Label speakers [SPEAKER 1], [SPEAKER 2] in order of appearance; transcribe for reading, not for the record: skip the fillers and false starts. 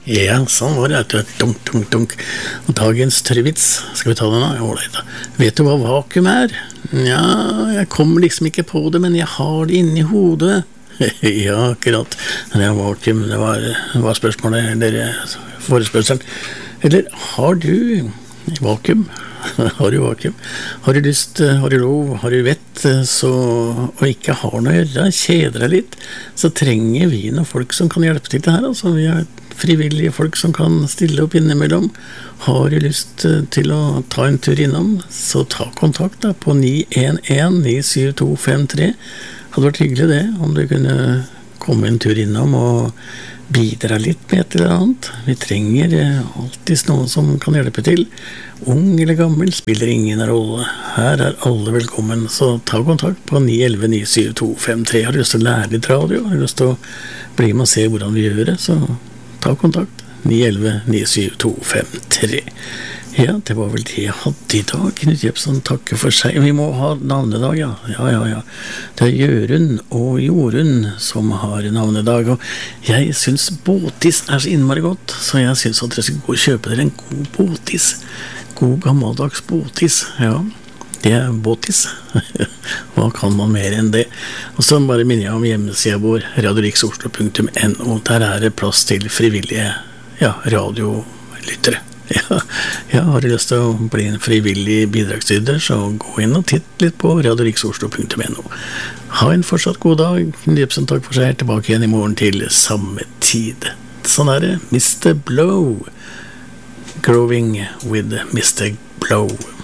[SPEAKER 1] Ja, sånn var det. Dunk, dunk, dunk. Og dagens tørrvits, skal vi ta den da? Ålreit da. Vet du hva vakuum er? Ja, jeg kommer liksom ikke på det, men jeg har det inni hodet. Ja, akkurat. Det er vakuum, det var spørsmålet, eller forespørselen. Eller, har du vakuum? Har du vakuum? Har du lyst, har du lov, har du vett, og ikke har noe å gjøre, kjeder deg litt, så trenger vi noen folk som kan hjelpe til det her. Altså, vi har frivillige folk som kan stille opp innimellom. Har du lyst til å ta en tur innom, så ta kontakt da, på 911-97253. Hadde vært hyggelig det, om du kunne komme en tur innom og bidra litt med et eller annet. Vi trenger alltid noen som kan hjelpe til. Ung eller gammel spiller ingen rolle. Her er alle velkommen, så ta kontakt på 911-97253. Har du lyst til å lære litt radio? Har du lyst til å bli med og se hvordan vi gjør det? Så ta kontakt. 911-97253. Ja, det var vel det jeg hadde i dag. Knut Jepsen takker for seg. Vi må ha navnedag, ja. Ja. Det er Jørund og Jorunn som har navnedag, og jeg synes båtis er så innmari godt, så jeg synes at dere skal gå og kjøpe dere en god båtis. God gammeldags båtis, ja. Det er båtis. Hva kan man mer enn det? Og så bare minner jeg om hjemmesiden vår, radioriksoslo.no. Der er det plass til frivillige radiolyttere. Ja, har du lyst til å bli en frivillig bidragsyter, så gå inn og titt litt på radioriksoslo.no. Ha en fortsatt god dag. Jepsen, takk for seg. Tilbake igjen i morgen til samme tid. Sånn er det. Mr. Blow. Growing with Mr. Blow.